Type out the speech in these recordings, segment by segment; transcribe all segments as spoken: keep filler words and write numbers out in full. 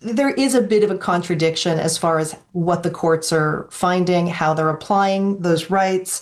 there is a bit of a contradiction as far as what the courts are finding, how they're applying those rights.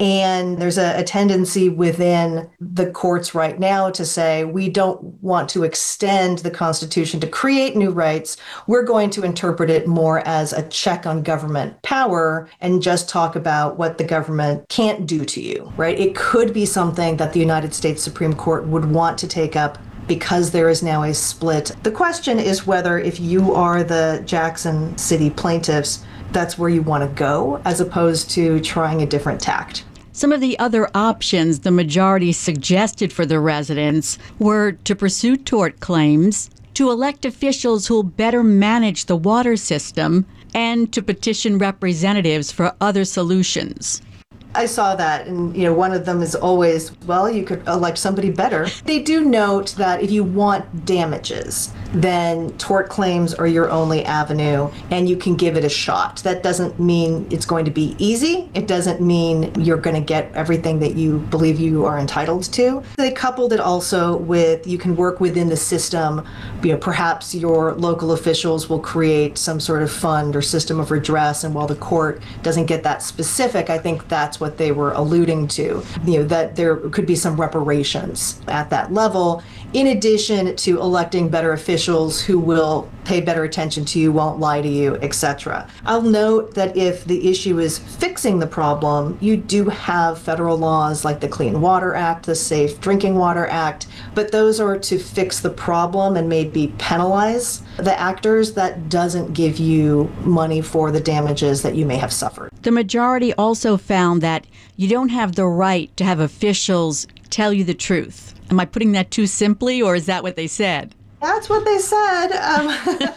And there's a, a tendency within the courts right now to say, we don't want to extend the Constitution to create new rights. We're going to interpret it more as a check on government power and just talk about what the government can't do to you, right? It could be something that the United States Supreme Court would want to take up because there is now a split. The question is whether, if you are the Jackson City plaintiffs, that's where you want to go, as opposed to trying a different tact. Some of the other options the majority suggested for the residents were to pursue tort claims, to elect officials who'll better manage the water system, and to petition representatives for other solutions. I saw that, and you know, one of them is always, well, you could elect somebody better. They do note that if you want damages, then tort claims are your only avenue, and you can give it a shot. That doesn't mean it's going to be easy. It doesn't mean you're going to get everything that you believe you are entitled to. They coupled it also with, you can work within the system. You know, perhaps your local officials will create some sort of fund or system of redress, and while the court doesn't get that specific, I think that's what they were alluding to, you know, that there could be some reparations at that level, in addition to electing better officials who will pay better attention to you, won't lie to you, et cetera. I'll note that if the issue is fixing the problem, you do have federal laws like the Clean Water Act, the Safe Drinking Water Act, but those are to fix the problem and maybe penalize the actors. That doesn't give you money for the damages that you may have suffered. The majority also found that you don't have the right to have officials tell you the truth. Am I putting that too simply, or is that what they said? That's what they said. Um,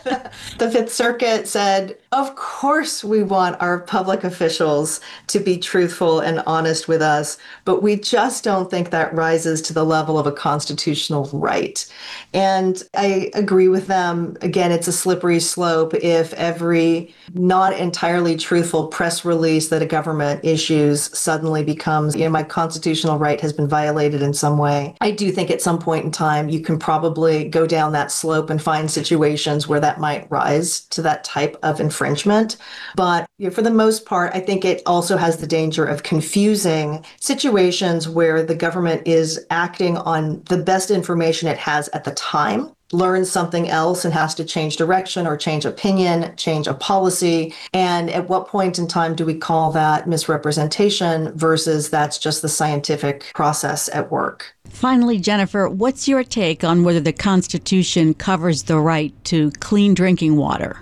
the Fifth Circuit said, of course we want our public officials to be truthful and honest with us, but we just don't think that rises to the level of a constitutional right. And I agree with them. Again, it's a slippery slope if every not entirely truthful press release that a government issues suddenly becomes, you know, my constitutional right has been violated in some way. I do think at some point in time, you can probably go down that slope and find situations where that might rise to that type of infringement. But you know, for the most part, I think it also has the danger of confusing situations where the government is acting on the best information it has at the time, learns something else and has to change direction or change opinion, change a policy. And at what point in time do we call that misrepresentation versus that's just the scientific process at work? Finally, Jennifer, what's your take on whether the Constitution covers the right to clean drinking water?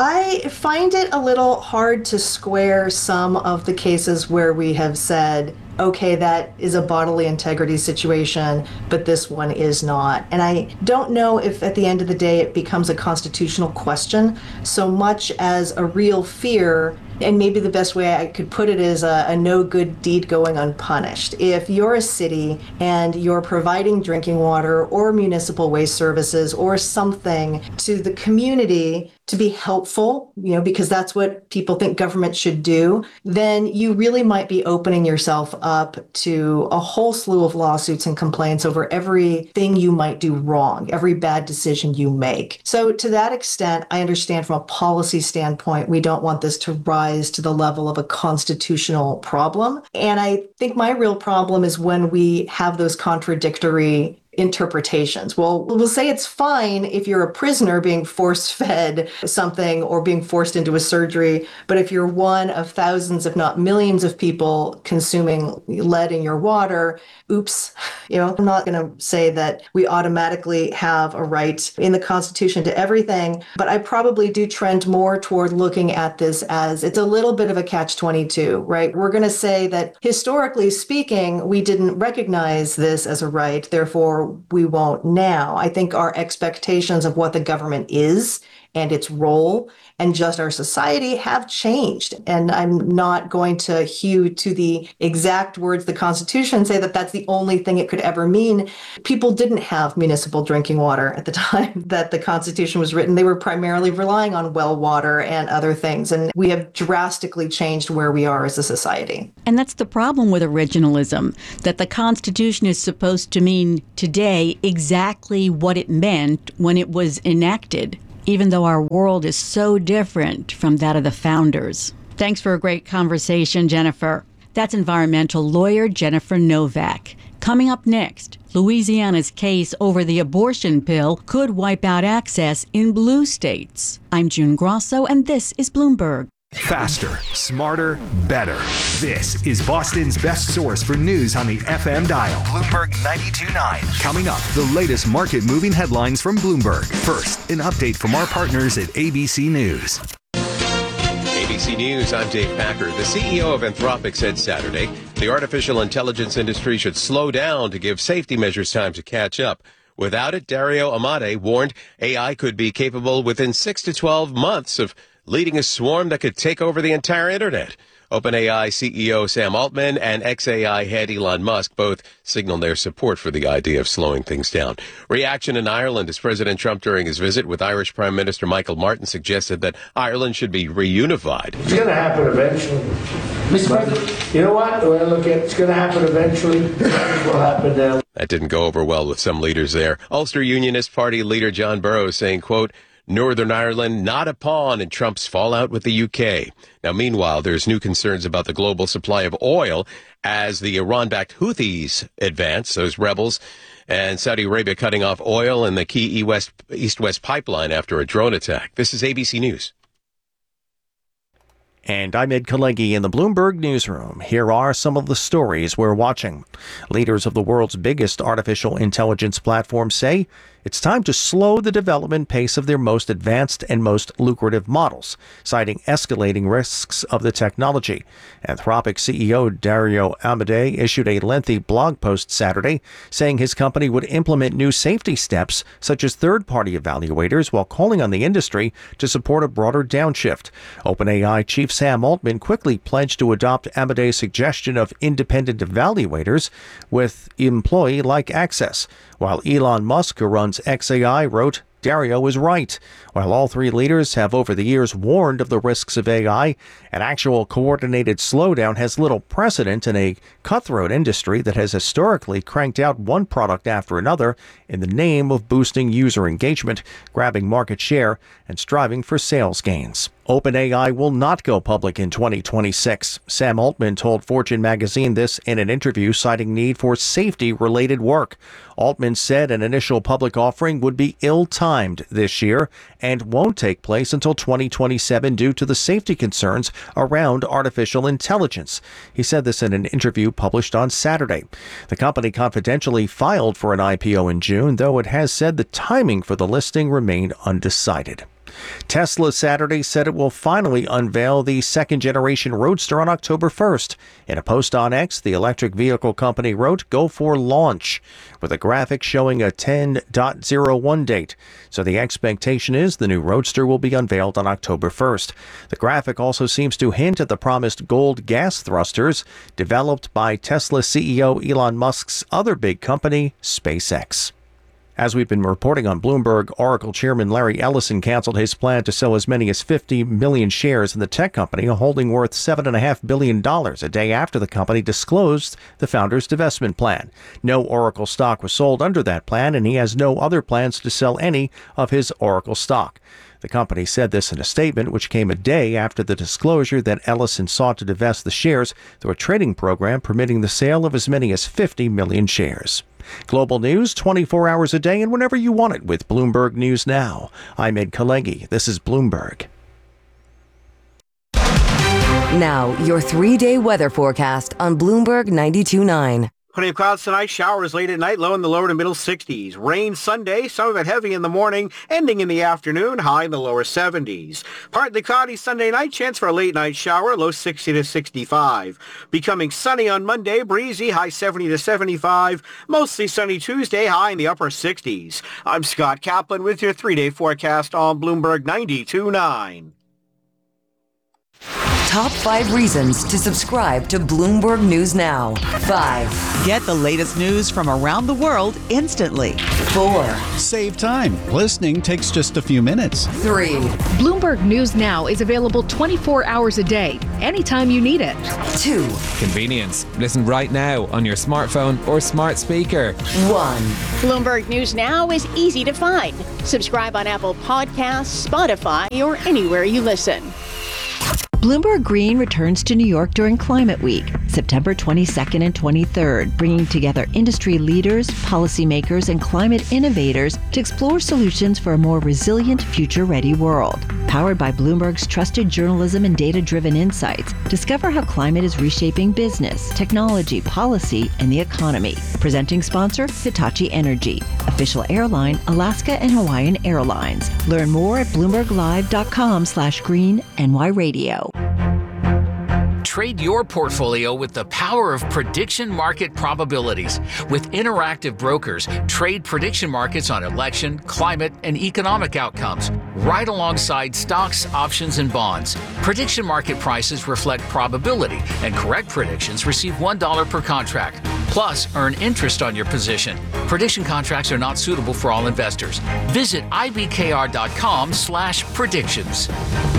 I find it a little hard to square some of the cases where we have said, okay, that is a bodily integrity situation, but this one is not. And I don't know if at the end of the day it becomes a constitutional question so much as a real fear. And maybe the best way I could put it is a, a no good deed going unpunished. If you're a city and you're providing drinking water or municipal waste services or something to the community to be helpful, you know, because that's what people think government should do, then you really might be opening yourself up to a whole slew of lawsuits and complaints over everything you might do wrong, every bad decision you make. So to that extent, I understand from a policy standpoint, we don't want this to rise to the level of a constitutional problem. And I think my real problem is when we have those contradictory interpretations. Well, we'll say it's fine if you're a prisoner being force-fed something or being forced into a surgery, but if you're one of thousands, if not millions of people consuming lead in your water, oops, you know, I'm not going to say that we automatically have a right in the Constitution to everything, but I probably do trend more toward looking at this as it's a little bit of a catch twenty-two, right? We're going to say that historically speaking, we didn't recognize this as a right, therefore we won't now. I think our expectations of what the government is and its role and just our society have changed. And I'm not going to hew to the exact words of the Constitution and say that that's the only thing it could ever mean. People didn't have municipal drinking water at the time that the Constitution was written. They were primarily relying on well water and other things. And we have drastically changed where we are as a society. And that's the problem with originalism, that the Constitution is supposed to mean today exactly what it meant when it was enacted even though our world is so different from that of the founders. Thanks for a great conversation, Jennifer. That's environmental lawyer Jennifer Novak. Coming up next, Louisiana's case over the abortion pill could wipe out access in blue states. I'm June Grosso, and this is Bloomberg. Faster, smarter, better. This is Boston's best source for news on the F M dial. Bloomberg ninety-two point nine. Coming up, the latest market-moving headlines from Bloomberg. First, an update from our partners at A B C News. A B C News, I'm Dave Packer. The C E O of Anthropic said Saturday the artificial intelligence industry should slow down to give safety measures time to catch up. Without it, Dario Amodei warned A I could be capable within six to twelve months of leading a swarm that could take over the entire internet. OpenAI C E O Sam Altman and X A I head Elon Musk both signaled their support for the idea of slowing things down. Reaction in Ireland as President Trump during his visit with Irish Prime Minister Michael Martin suggested that Ireland should be reunified. It's going to happen eventually. Mister President, you know what? Well, look, it's going to happen eventually. It will happen now. That didn't go over well with some leaders there. Ulster Unionist Party leader John Burrows saying, quote, Northern Ireland not a pawn in Trump's fallout with the U K. Now, meanwhile, there's new concerns about the global supply of oil as the Iran-backed Houthis advance, those rebels, and Saudi Arabia cutting off oil in the key East-West pipeline after a drone attack. This is A B C News. And I'm Ed Kalegi in the Bloomberg Newsroom. Here are some of the stories we're watching. Leaders of the world's biggest artificial intelligence platform say it's time to slow the development pace of their most advanced and most lucrative models, citing escalating risks of the technology. Anthropic C E O Dario Amodei issued a lengthy blog post Saturday saying his company would implement new safety steps such as third-party evaluators while calling on the industry to support a broader downshift. OpenAI chief Sam Altman quickly pledged to adopt Amodei's suggestion of independent evaluators with employee-like access, while Elon Musk, who runs X A I, wrote, Dario is right. While all three leaders have over the years warned of the risks of A I, an actual coordinated slowdown has little precedent in a cutthroat industry that has historically cranked out one product after another in the name of boosting user engagement, grabbing market share, and striving for sales gains. OpenAI will not go public in twenty twenty-six. Sam Altman told Fortune magazine this in an interview, citing need for safety-related work. Altman said an initial public offering would be ill-timed this year and won't take place until twenty twenty-seven due to the safety concerns around artificial intelligence. He said this in an interview published on Saturday. The company confidentially filed for an I P O in June, though it has said the timing for the listing remained undecided. Tesla Saturday said it will finally unveil the second-generation Roadster on October first. In a post on X, the electric vehicle company wrote, go for launch, with a graphic showing a ten oh one date. So the expectation is the new Roadster will be unveiled on October first. The graphic also seems to hint at the promised gold gas thrusters developed by Tesla C E O Elon Musk's other big company, SpaceX. As we've been reporting on Bloomberg, Oracle chairman Larry Ellison canceled his plan to sell as many as fifty million shares in the tech company, a holding worth seven point five billion dollars, a day after the company disclosed the founder's divestment plan. No Oracle stock was sold under that plan, and he has no other plans to sell any of his Oracle stock. The company said this in a statement, which came a day after the disclosure that Ellison sought to divest the shares through a trading program permitting the sale of as many as fifty million shares. Global news twenty-four hours a day and whenever you want it with Bloomberg News Now. I'm Ed Kalegi. This is Bloomberg. Now, your three-day weather forecast on Bloomberg ninety-two point nine. Plenty of clouds tonight, showers late at night, low in the lower to middle sixties. Rain Sunday, some of it heavy in the morning, ending in the afternoon, high in the lower seventies. Partly cloudy Sunday night, chance for a late night shower, low sixty to sixty-five. Becoming sunny on Monday, breezy, high seventy to seventy-five. Mostly sunny Tuesday, high in the upper sixties. I'm Scott Kaplan with your three-day forecast on Bloomberg ninety-two point nine. Top five reasons to subscribe to Bloomberg News Now. Five. Get the latest news from around the world instantly. Four. Save time. Listening takes just a few minutes. Three. Bloomberg News Now is available twenty-four hours a day, anytime you need it. Two. Convenience. Listen right now on your smartphone or smart speaker. One. Bloomberg News Now is easy to find. Subscribe on Apple Podcasts, Spotify, or anywhere you listen. Bloomberg Green returns to New York during Climate Week, September twenty-second and twenty-third, bringing together industry leaders, policymakers, and climate innovators to explore solutions for a more resilient, future-ready world. Powered by Bloomberg's trusted journalism and data-driven insights, discover how climate is reshaping business, technology, policy, and the economy. Presenting sponsor, Hitachi Energy. Official airline, Alaska and Hawaiian Airlines. Learn more at bloomberglive.com slash green NY radio. Trade your portfolio with the power of prediction market probabilities. With Interactive Brokers, trade prediction markets on election, climate, and economic outcomes, right alongside stocks, options, and bonds. Prediction market prices reflect probability, and correct predictions receive one dollar per contract. Plus, earn interest on your position. Prediction contracts are not suitable for all investors. Visit ibkr.com slash predictions.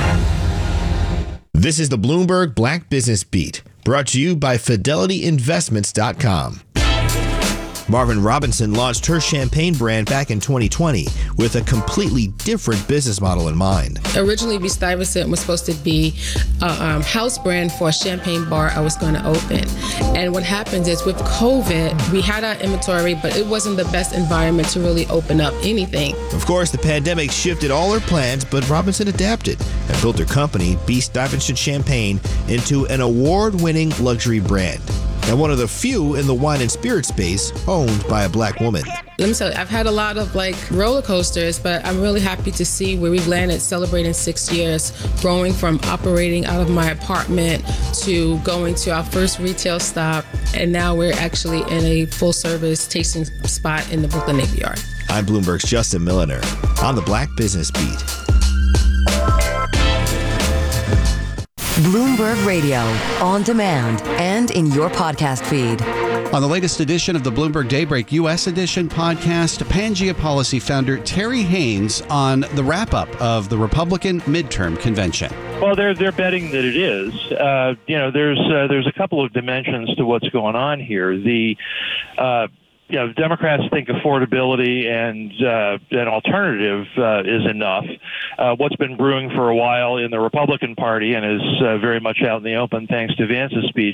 This is the Bloomberg Black Business Beat, brought to you by Fidelity Investments dot com. Marvin Robinson launched her champagne brand back in twenty twenty with a completely different business model in mind. Originally, B. Stuyvesant was supposed to be a um, house brand for a champagne bar I was going to open. And what happens is with COVID, we had our inventory, but it wasn't the best environment to really open up anything. Of course, the pandemic shifted all her plans, but Robinson adapted and built her company, B. Stuyvesant Champagne, into an award-winning luxury brand. And one of the few in the wine and spirit space owned by a black woman. Let me tell you, I've had a lot of like roller coasters, but I'm really happy to see where we've landed, celebrating six years, growing from operating out of my apartment to going to our first retail stop, and now we're actually in a full-service tasting spot in the Brooklyn Navy Yard. I'm Bloomberg's Justin Milliner on the Black Business Beat. Bloomberg Radio, on demand and in your podcast feed. On the latest edition of the Bloomberg Daybreak U S Edition podcast, Pangea Policy founder Terry Haynes on the wrap-up of the Republican midterm convention. Well, they're they're betting that it is. Uh, you know, there's uh, there's a couple of dimensions to what's going on here. The uh, You know, Democrats think affordability and uh, an alternative uh, is enough. Uh, what's been brewing for a while in the Republican Party and is uh, very much out in the open thanks to Vance's speech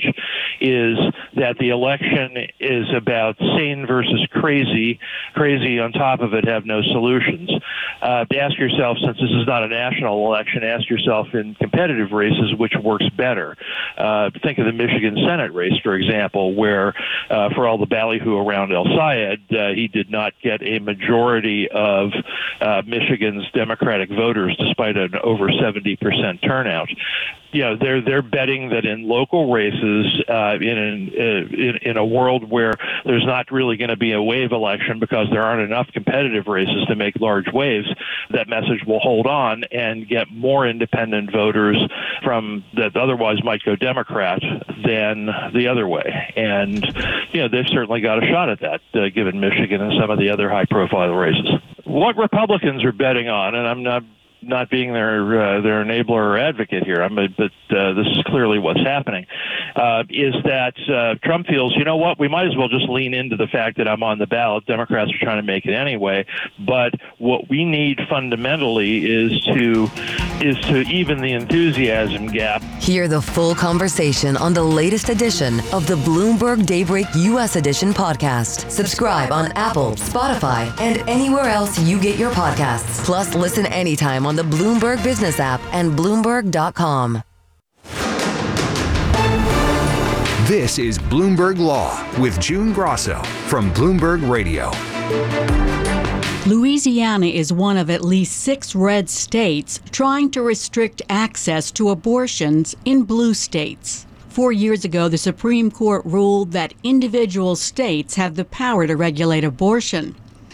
is that the election is about sane versus crazy. Crazy on top of it have no solutions. Uh, to ask yourself, since this is not a national election, ask yourself in competitive races which works better. Uh, think of the Michigan Senate race, for example, where uh, for all the ballyhoo around El Sayed, uh, he did not get a majority of uh, Michigan's Democratic voters, despite an over seventy percent turnout. You know, they're they're betting that in local races, uh, in, an, uh, in in a world where there's not really going to be a wave election because there aren't enough competitive races to make large waves, that message will hold on and get more independent voters from that otherwise might go Democrat than the other way. And you know, they've certainly got a shot at that, uh, given Michigan and some of the other high-profile races. What Republicans are betting on, and I'm not not being their uh, their enabler or advocate here, I mean, but uh, this is clearly what's happening, uh, is that uh, Trump feels, you know what, we might as well just lean into the fact that I'm on the ballot. Democrats are trying to make it anyway, but what we need fundamentally is to is to even the enthusiasm gap. Hear the full conversation on the latest edition of the Bloomberg Daybreak U S Edition podcast. Subscribe on Apple, Spotify, and anywhere else you get your podcasts. Plus, listen anytime on the Bloomberg Business app and Bloomberg dot com. This is Bloomberg Law with June Grosso from Bloomberg Radio. Louisiana is one of at least six red states trying to restrict access to abortions in blue states. Four years ago, the Supreme Court ruled that individual states have the power to regulate abortion.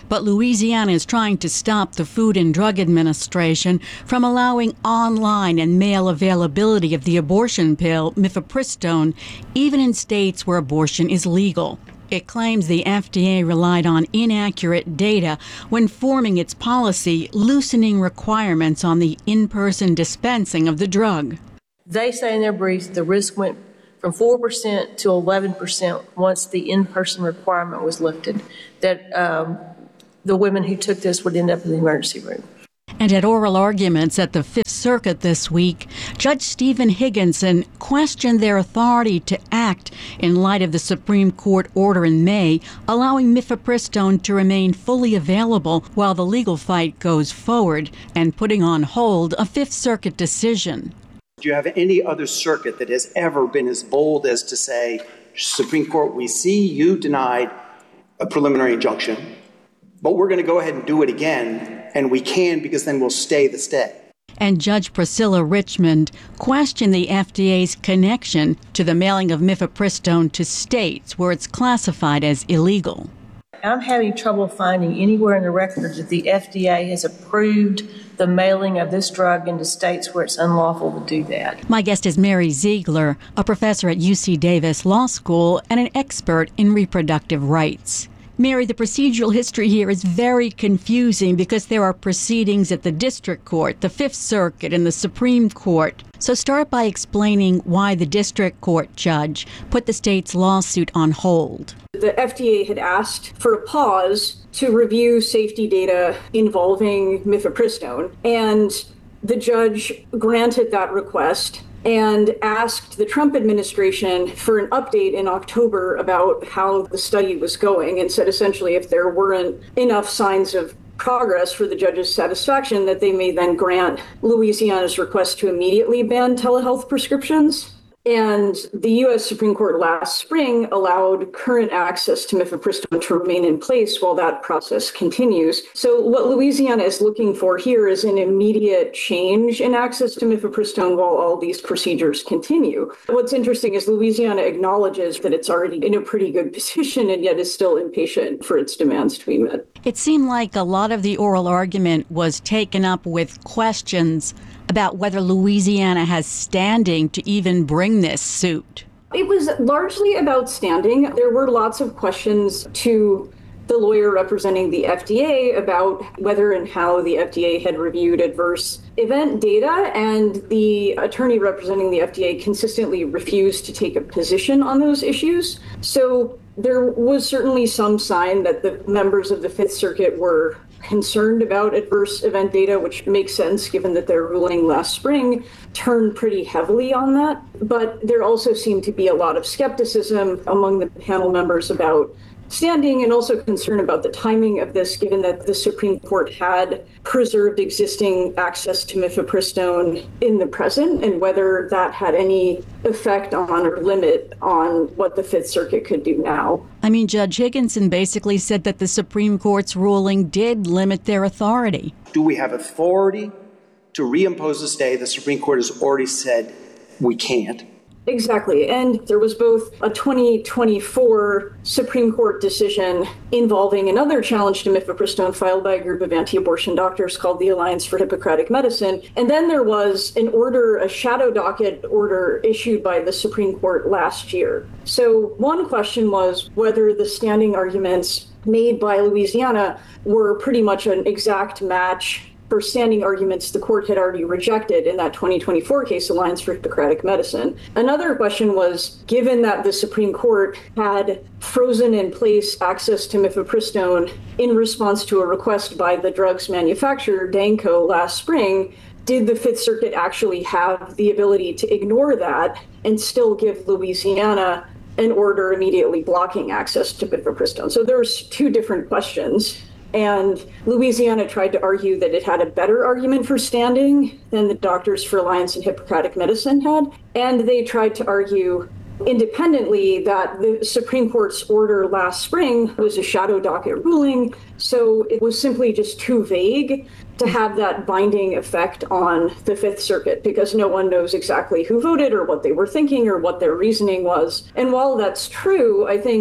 But Louisiana is trying to stop the Food and Drug Administration from allowing online and mail availability of the abortion pill mifepristone, even in states where abortion is legal. It claims the F D A relied on inaccurate data when forming its policy, loosening requirements on the in-person dispensing of the drug. They say in their brief the risk went from four percent to eleven percent once the in-person requirement was lifted, that um, the women who took this would end up in the emergency room. And at oral arguments at the Fifth Circuit this week, Judge Stephen Higginson questioned their authority to act in light of the Supreme Court order in May allowing mifepristone to remain fully available while the legal fight goes forward and putting on hold a Fifth Circuit decision. Do you have any other circuit that has ever been as bold as to say, Supreme Court, we see you denied a preliminary injunction, but we're going to go ahead and do it again, and we can because then we'll stay the stay. And Judge Priscilla Richmond questioned the F D A's connection to the mailing of mifepristone to states where it's classified as illegal. I'm having trouble finding anywhere in the records that the F D A has approved the mailing of this drug into states where it's unlawful to do that. My guest is Mary Ziegler, a professor at U C Davis Law School and an expert in reproductive rights. Mary, the procedural history here is very confusing because there are proceedings at the District Court, the Fifth Circuit, and the Supreme Court. So start by explaining why the District Court judge put the state's lawsuit on hold. The F D A had asked for a pause to review safety data involving mifepristone, and the judge granted that request and asked the Trump administration for an update in October about how the study was going, and said essentially if there weren't enough signs of progress for the judge's satisfaction, that they may then grant Louisiana's request to immediately ban telehealth prescriptions. And the U S Supreme Court last spring allowed current access to mifepristone to remain in place while that process continues. So what Louisiana is looking for here is an immediate change in access to mifepristone while all these procedures continue. What's interesting is Louisiana acknowledges that it's already in a pretty good position and yet is still impatient for its demands to be met. It seemed like a lot of the oral argument was taken up with questions about whether Louisiana has standing to even bring this suit. It was largely about standing. There were lots of questions to the lawyer representing the F D A about whether and how the F D A had reviewed adverse event data, and the attorney representing the F D A consistently refused to take a position on those issues. So there was certainly some sign that the members of the Fifth Circuit were concerned about adverse event data, which makes sense given that their ruling last spring turned pretty heavily on that. But there also seemed to be a lot of skepticism among the panel members about standing, and also concern about the timing of this, given that the Supreme Court had preserved existing access to mifepristone in the present, and whether that had any effect on or limit on what the Fifth Circuit could do now. I mean, Judge Higginson basically said that the Supreme Court's ruling did limit their authority. Do we have authority to reimpose a stay? The Supreme Court has already said we can't. Exactly. And there was both a twenty twenty-four Supreme Court decision involving another challenge to mifepristone filed by a group of anti-abortion doctors called the Alliance for Hippocratic Medicine. And then there was an order, a shadow docket order issued by the Supreme Court last year. So one question was whether the standing arguments made by Louisiana were pretty much an exact match for standing arguments the court had already rejected in that twenty twenty-four case, Alliance for Hippocratic Medicine. Another question was, given that the Supreme Court had frozen in place access to mifepristone in response to a request by the drugs manufacturer, Danco, last spring, did the Fifth Circuit actually have the ability to ignore that and still give Louisiana an order immediately blocking access to mifepristone? So there's two different questions. And Louisiana tried to argue that it had a better argument for standing than the Doctors for Alliance and Hippocratic Medicine had. And they tried to argue independently that the Supreme Court's order last spring was a shadow docket ruling. So it was simply just too vague to have that binding effect on the Fifth Circuit, because no one knows exactly who voted or what they were thinking or what their reasoning was. And while that's true, I think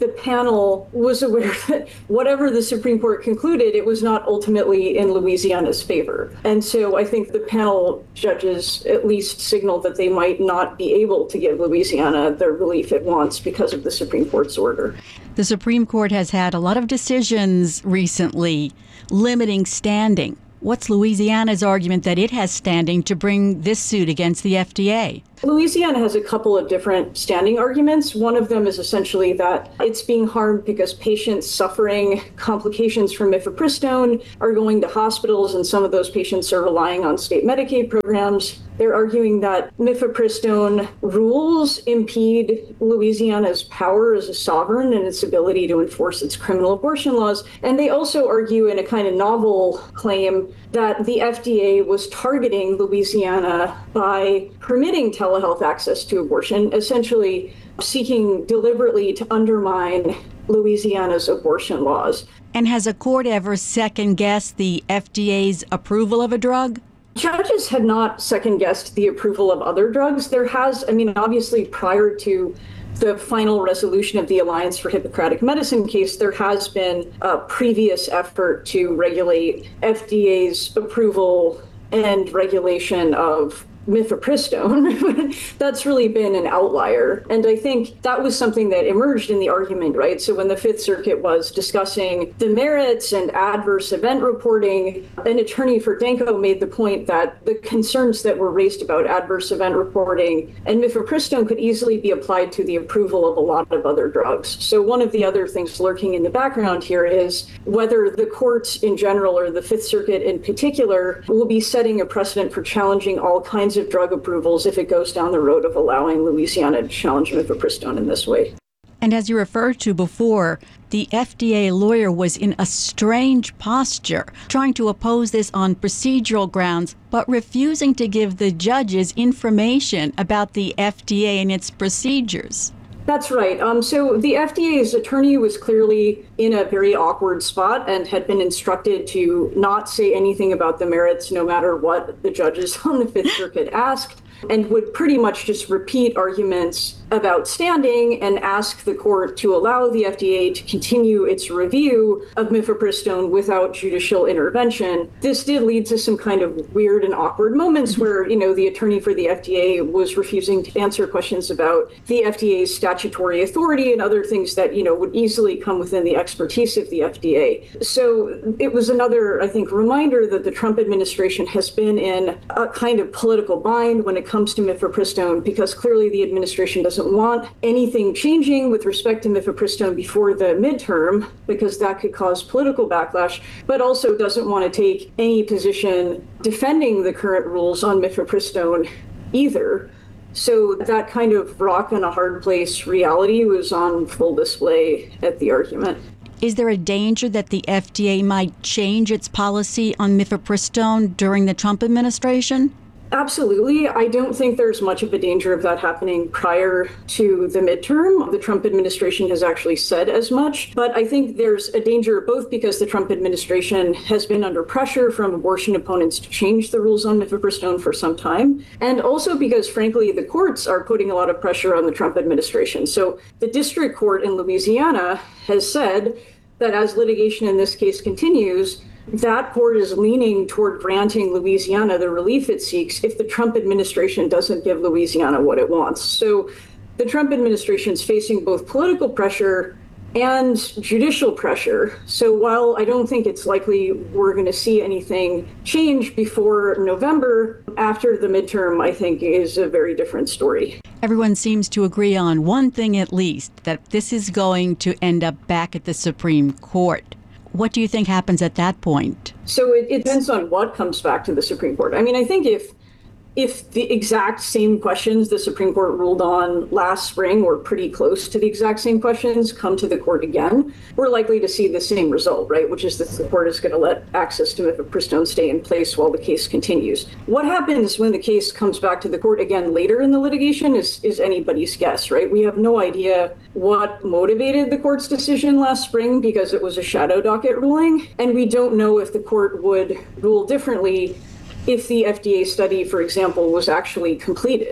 the panel was aware that whatever the Supreme Court concluded, it was not ultimately in Louisiana's favor. And so I think the panel judges at least signaled that they might not be able to give Louisiana the relief it wants because of the Supreme Court's order. The Supreme Court has had a lot of decisions recently limiting standing. What's Louisiana's argument that it has standing to bring this suit against the F D A? Louisiana has a couple of different standing arguments. One of them is essentially that it's being harmed because patients suffering complications from mifepristone are going to hospitals, and some of those patients are relying on state Medicaid programs. They're arguing that mifepristone rules impede Louisiana's power as a sovereign and its ability to enforce its criminal abortion laws. And they also argue in a kind of novel claim that the F D A was targeting Louisiana by permitting telehealth access to abortion, essentially seeking deliberately to undermine Louisiana's abortion laws. And has a court ever second-guessed the F D A's approval of a drug? Judges had not second-guessed the approval of other drugs. There has, I mean, obviously prior to the final resolution of the Alliance for Hippocratic Medicine case, there has been a previous effort to regulate F D A's approval and regulation of mifepristone. That's really been an outlier. And I think that was something that emerged in the argument, right? So when the Fifth Circuit was discussing the merits and adverse event reporting, an attorney for Danko made the point that the concerns that were raised about adverse event reporting and mifepristone could easily be applied to the approval of a lot of other drugs. So one of the other things lurking in the background here is whether the courts in general or the Fifth Circuit in particular will be setting a precedent for challenging all kinds of drug approvals if it goes down the road of allowing Louisiana to challenge mifepristone in this way. And as you referred to before, the F D A lawyer was in a strange posture, trying to oppose this on procedural grounds, but refusing to give the judges information about the F D A and its procedures. That's right. Um, so the F D A's attorney was clearly in a very awkward spot and had been instructed to not say anything about the merits, no matter what the judges on the Fifth Circuit asked, and would pretty much just repeat arguments about standing and ask the court to allow the F D A to continue its review of mifepristone without judicial intervention. This did lead to some kind of weird and awkward moments where, you know, the attorney for the F D A was refusing to answer questions about the F D A's statutory authority and other things that, you know, would easily come within the expertise of the F D A. So it was another, I think, reminder that the Trump administration has been in a kind of political bind when it comes to mifepristone, because clearly the administration doesn't want anything changing with respect to mifepristone before the midterm, because that could cause political backlash, but also doesn't want to take any position defending the current rules on mifepristone either. So that kind of rock and a hard place reality was on full display at the argument. Is there a danger that the F D A might change its policy on mifepristone during the Trump administration? Absolutely. I don't think there's much of a danger of that happening prior to the midterm. The Trump administration has actually said as much, but I think there's a danger both because the Trump administration has been under pressure from abortion opponents to change the rules on mifepristone for some time, and also because, frankly, the courts are putting a lot of pressure on the Trump administration. So the district court in Louisiana has said that as litigation in this case continues, that court is leaning toward granting Louisiana the relief it seeks if the Trump administration doesn't give Louisiana what it wants. So the Trump administration is facing both political pressure and judicial pressure. So while I don't think it's likely we're going to see anything change before November, after the midterm, I think is a very different story. Everyone seems to agree on one thing at least, that this is going to end up back at the Supreme Court. What do you think happens at that point? So it, it depends on what comes back to the Supreme Court. I mean, I think if if the exact same questions the Supreme Court ruled on last spring, or pretty close to the exact same questions, come to the court again, we're likely to see the same result, right? Which is that the court is going to let access to mifepristone stay in place while the case continues. What happens when the case comes back to the court again later in the litigation is, is anybody's guess, right? We have no idea what motivated the court's decision last spring because it was a shadow docket ruling, and we don't know if the court would rule differently if the F D A study, for example, was actually completed.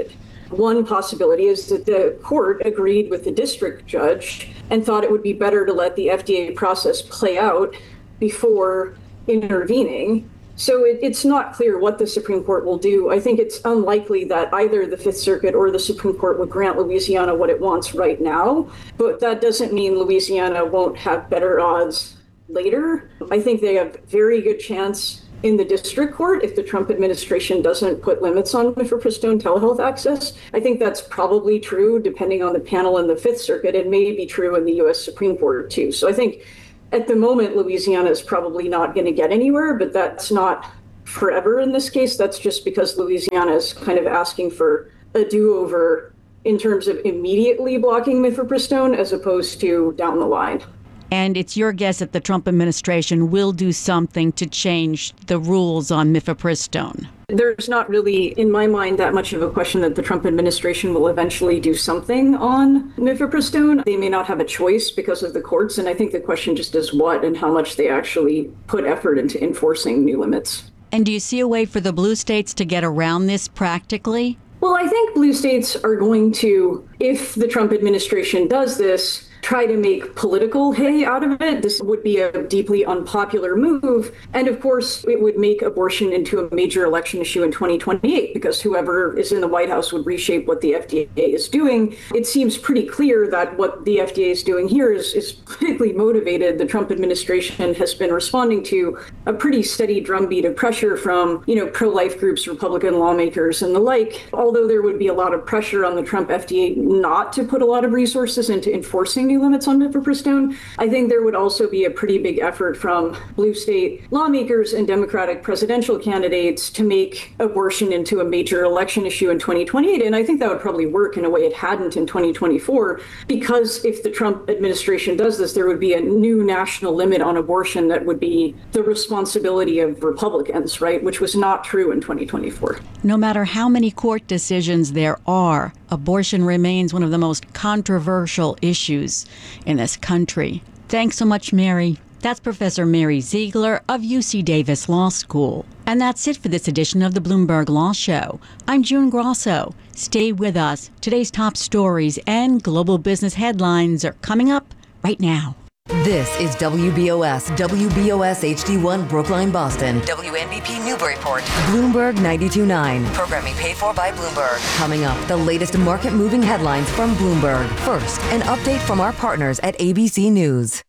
One possibility is that the court agreed with the district judge and thought it would be better to let the F D A process play out before intervening. So it, it's not clear what the Supreme Court will do. I think it's unlikely that either the Fifth Circuit or the Supreme Court would grant Louisiana what it wants right now. But that doesn't mean Louisiana won't have better odds later. I think they have very good chance in the district court if the Trump administration doesn't put limits on mifepristone telehealth access. I think that's probably true depending on the panel in the Fifth Circuit. It may be true in the U S Supreme Court too. So I think at the moment, Louisiana is probably not going to get anywhere, but that's not forever in this case. That's just because Louisiana is kind of asking for a do-over in terms of immediately blocking mifepristone as opposed to down the line. And it's your guess that the Trump administration will do something to change the rules on mifepristone? There's not really, in my mind, that much of a question that the Trump administration will eventually do something on mifepristone. They may not have a choice because of the courts, and I think the question just is what and how much they actually put effort into enforcing new limits. And do you see a way for the blue states to get around this practically? Well, I think blue states are going to, if the Trump administration does this, try to make political hay out of it. This would be a deeply unpopular move. And of course, it would make abortion into a major election issue in twenty twenty-eight because whoever is in the White House would reshape what the F D A is doing. It seems pretty clear that what the F D A is doing here is, is politically motivated. The Trump administration has been responding to a pretty steady drumbeat of pressure from, you know, pro-life groups, Republican lawmakers and the like. Although there would be a lot of pressure on the Trump F D A not to put a lot of resources into enforcing new limits on mifepristone, I think there would also be a pretty big effort from blue state lawmakers and Democratic presidential candidates to make abortion into a major election issue in twenty twenty-eight. And I think that would probably work in a way it hadn't in twenty twenty-four, because if the Trump administration does this, there would be a new national limit on abortion that would be the responsibility of Republicans, right? Which was not true in twenty twenty-four. No matter how many court decisions there are, abortion remains one of the most controversial issues in this country. Thanks so much, Mary. That's Professor Mary Ziegler of U C Davis Law School. And that's it for this edition of the Bloomberg Law Show. I'm June Grosso. Stay with us. Today's top stories and global business headlines are coming up right now. This is W B O S, W B O S H D one Brookline, Boston, W N B P Newburyport, Bloomberg ninety-two point nine. Programming paid for by Bloomberg. Coming up, the latest market-moving headlines from Bloomberg. First, an update from our partners at A B C News.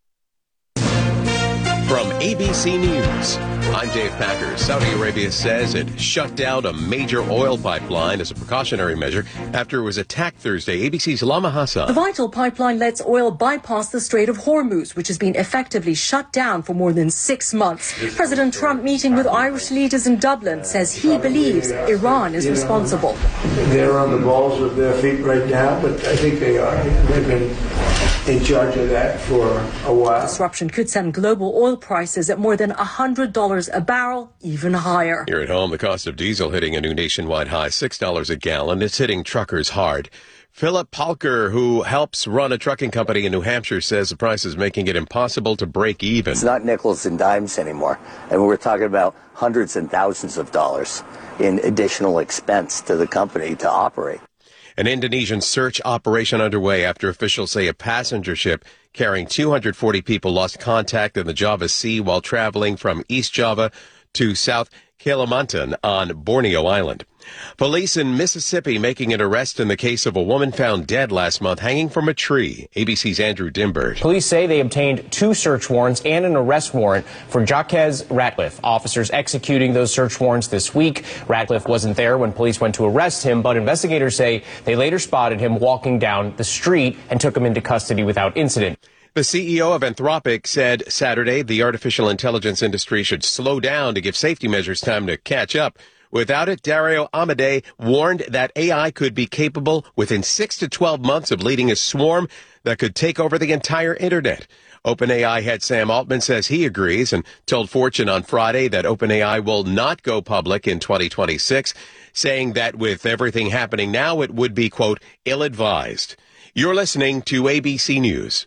From A B C News, I'm Dave Packer. Saudi Arabia says it shut down a major oil pipeline as a precautionary measure after it was attacked Thursday. A B C's Lama Hassan. The vital pipeline lets oil bypass the Strait of Hormuz, which has been effectively shut down for more than six months. President Trump, meeting with Irish leaders in Dublin, says he believes Iran is responsible. They're on the balls of their feet right now, but I think they are. They've been in charge of that for a while. Disruption could send global oil prices at more than one hundred dollars a barrel, even higher. Here at home, the cost of diesel hitting a new nationwide high, six dollars a gallon. It's hitting truckers hard. Philip Palker, who helps run a trucking company in New Hampshire, says the price is making it impossible to break even. It's not nickels and dimes anymore. And we're talking about hundreds and thousands of dollars in additional expense to the company to operate. An Indonesian search operation underway after officials say a passenger ship carrying two hundred forty people lost contact in the Java Sea while traveling from East Java to South Kalimantan on Borneo Island. Police in Mississippi making an arrest in the case of a woman found dead last month hanging from a tree. A B C's Andrew Dimbert. Police say they obtained two search warrants and an arrest warrant for Jaquez Ratliff. Officers executing those search warrants this week. Ratliff wasn't there when police went to arrest him, but investigators say they later spotted him walking down the street and took him into custody without incident. The C E O of Anthropic said Saturday the artificial intelligence industry should slow down to give safety measures time to catch up. Without it, Dario Amodei warned that A I could be capable within six to twelve months of leading a swarm that could take over the entire internet. OpenAI head Sam Altman says he agrees and told Fortune on Friday that OpenAI will not go public in twenty twenty-six, saying that with everything happening now, it would be, quote, ill-advised. You're listening to A B C News.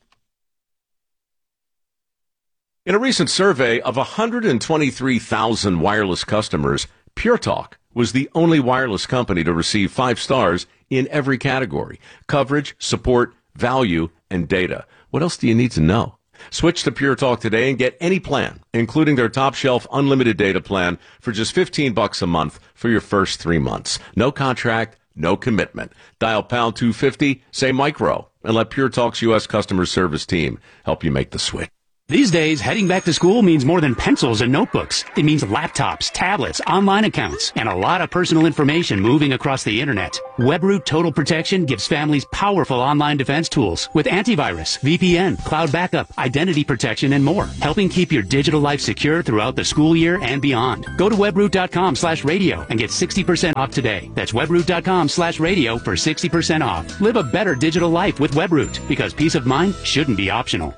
In a recent survey of one hundred twenty-three thousand wireless customers, Pure Talk, was the only wireless company to receive five stars in every category: coverage, support, value, and data. What else do you need to know? Switch to Pure Talk today and get any plan, including their top shelf unlimited data plan, for just fifteen bucks a month for your first three months. No contract, no commitment. Dial pound two fifty, say micro, and let Pure Talk's U S customer service team help you make the switch. These days, heading back to school means more than pencils and notebooks. It means laptops, tablets, online accounts, and a lot of personal information moving across the internet. WebRoot Total Protection gives families powerful online defense tools with antivirus, V P N, cloud backup, identity protection, and more, helping keep your digital life secure throughout the school year and beyond. Go to webroot.com slash radio and get sixty percent off today. That's webroot.com slash radio for sixty percent off. Live a better digital life with WebRoot, because peace of mind shouldn't be optional.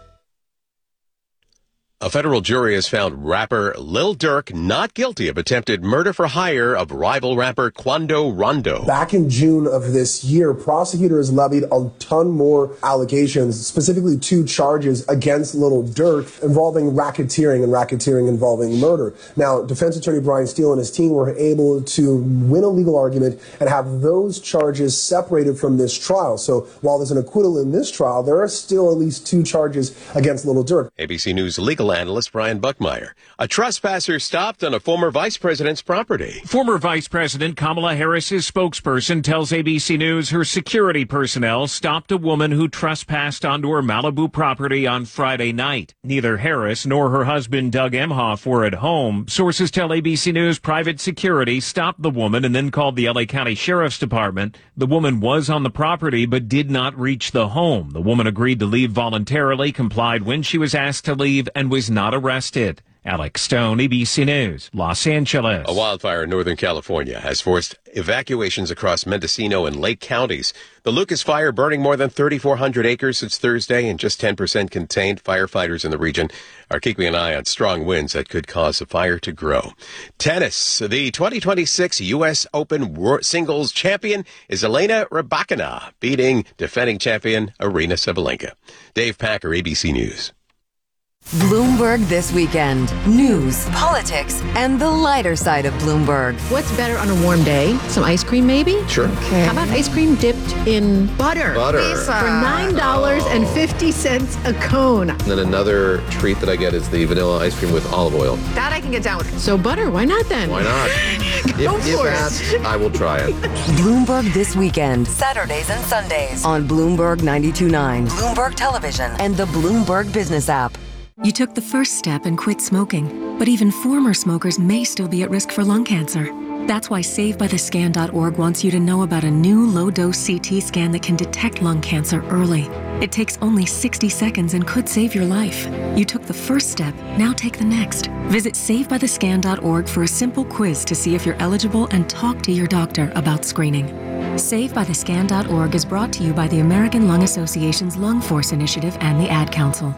A federal jury has found rapper Lil Durk not guilty of attempted murder for hire of rival rapper Quando Rondo. Back in June of this year, prosecutors levied a ton more allegations, specifically two charges against Lil Durk involving racketeering and racketeering involving murder. Now, defense attorney Brian Steele and his team were able to win a legal argument and have those charges separated from this trial. So while there's an acquittal in this trial, there are still at least two charges against Lil Durk. A B C News legal analyst Brian Buckmeyer. A trespasser stopped on a former vice president's property. Former Vice President Kamala Harris's spokesperson tells A B C News her security personnel stopped a woman who trespassed onto her Malibu property on Friday night. Neither Harris nor her husband Doug Emhoff were at home. Sources tell A B C News private security stopped the woman and then called the L A County Sheriff's Department. The woman was on the property but did not reach the home. The woman agreed to leave voluntarily, complied when she was asked to leave, and was not arrested. Alex Stone, A B C News, Los Angeles. A wildfire in Northern California has forced evacuations across Mendocino and Lake counties. The Lucas Fire burning more than thirty-four hundred acres since Thursday and just ten percent contained. Firefighters in the region are keeping an eye on strong winds that could cause the fire to grow. Tennis. The twenty twenty-six U S Open singles champion is Elena Rybakina, beating defending champion Aryna Sabalenka. Dave Packer, A B C News. Bloomberg This Weekend. News, politics, and the lighter side of Bloomberg. What's better on a warm day? Some ice cream, maybe? Sure. Okay. How about ice cream dipped in butter? Butter. Lisa. For nine dollars and fifty cents a cone. And then another treat that I get is the vanilla ice cream with olive oil. That I can get down with. So butter, why not then? Why not? Go if, for if it. asked, I will try it. Bloomberg This Weekend. Saturdays and Sundays on Bloomberg ninety-two point nine, Bloomberg Television, and the Bloomberg Business app. You took the first step and quit smoking, but even former smokers may still be at risk for lung cancer. That's why Save By The Scan dot org wants you to know about a new low-dose C T scan that can detect lung cancer early. It takes only sixty seconds and could save your life. You took the first step, now take the next. Visit Save By The Scan dot org for a simple quiz to see if you're eligible and talk to your doctor about screening. Save By The Scan dot org is brought to you by the American Lung Association's Lung Force Initiative and the Ad Council.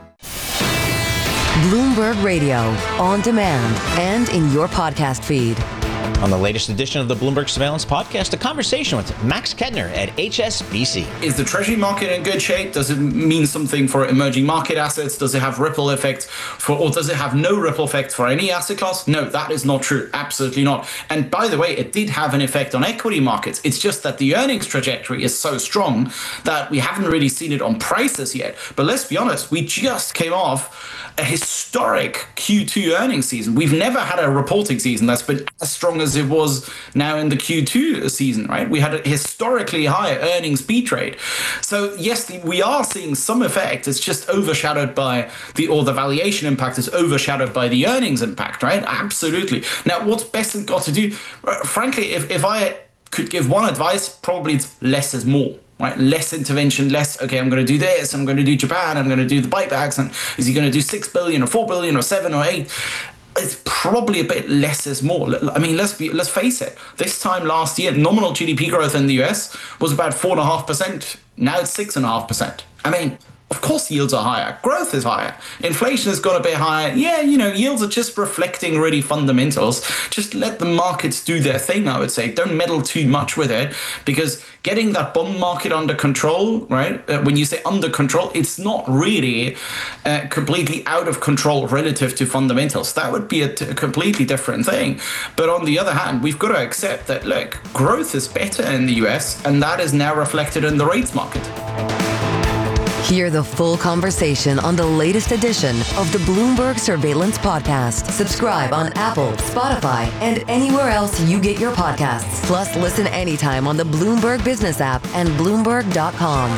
Bloomberg Radio, on demand, and in your podcast feed. On the latest edition of the Bloomberg Surveillance Podcast, a conversation with Max Kedner at H S B C. Is the Treasury market in good shape? Does it mean something for emerging market assets? Does it have ripple effects for, or does it have no ripple effect for any asset class? No, that is not true. Absolutely not. And by the way, it did have an effect on equity markets. It's just that the earnings trajectory is so strong that we haven't really seen it on prices yet. But let's be honest, we just came off a historic Q two earnings season. We've never had a reporting season that's been as strong as it was now in the Q two season, right? We had a historically high earnings beat rate. So yes, we are seeing some effect. It's just overshadowed by the, or the valuation impact is overshadowed by the earnings impact, right? Absolutely. Now, what's best got to do? Frankly, if, if I could give one advice, probably it's less is more. Right, less intervention, less, okay, I'm going to do this, I'm going to do Japan, I'm going to do the buybacks, and is he going to do six billion or four billion or seven or eight? It's probably a bit less is more. I mean, let's be, let's face it. This time last year, nominal G D P growth in the U S was about four and a half percent. Now it's six and a half percent. I mean, Of course yields are higher. Growth is higher. Inflation is going to be higher. Yeah, you know, yields are just reflecting really fundamentals. Just let the markets do their thing, I would say. Don't meddle too much with it, because getting that bond market under control, right? Uh, when you say under control, it's not really uh, completely out of control relative to fundamentals. That would be a, t- a completely different thing. But on the other hand, we've got to accept that, look, growth is better in the U S, and that is now reflected in the rates market. Hear the full conversation on the latest edition of the Bloomberg Surveillance Podcast. Subscribe on Apple, Spotify, and anywhere else you get your podcasts. Plus, listen anytime on the Bloomberg Business app and Bloomberg dot com.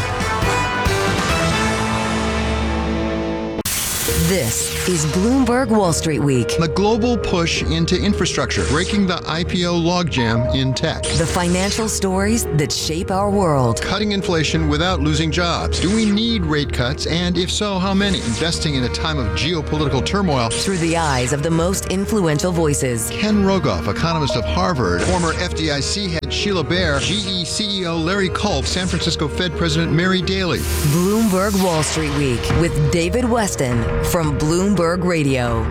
This is Bloomberg Wall Street Week. The global push into infrastructure, breaking the I P O logjam in tech. The financial stories that shape our world. Cutting inflation without losing jobs. Do we need rate cuts? And if so, how many? Investing in a time of geopolitical turmoil. Through the eyes of the most influential voices. Ken Rogoff, economist of Harvard. Former F D I C head Sheila Bair. G E C E O Larry Culp. San Francisco Fed President Mary Daly. Bloomberg Wall Street Week with David Weston from Bloomberg Radio.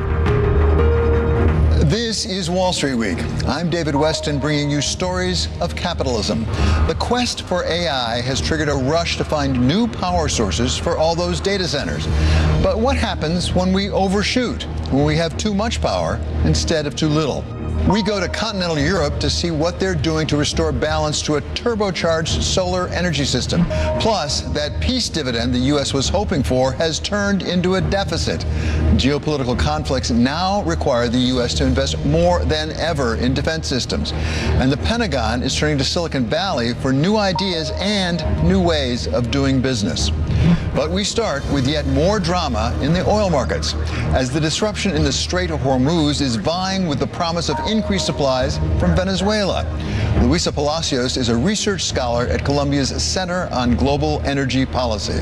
This is Wall Street Week. I'm David Weston, bringing you stories of capitalism. The quest for A I has triggered a rush to find new power sources for all those data centers. But what happens when we overshoot, when we have too much power instead of too little? We go to continental Europe to see what they're doing to restore balance to a turbocharged solar energy system. Plus, that peace dividend the U S was hoping for has turned into a deficit. Geopolitical conflicts now require the U S to invest more than ever in defense systems. And the Pentagon is turning to Silicon Valley for new ideas and new ways of doing business. But we start with yet more drama in the oil markets, as the disruption in the Strait of Hormuz is vying with the promise of increased supplies from Venezuela. Luisa Palacios is a research scholar at Columbia's Center on Global Energy Policy.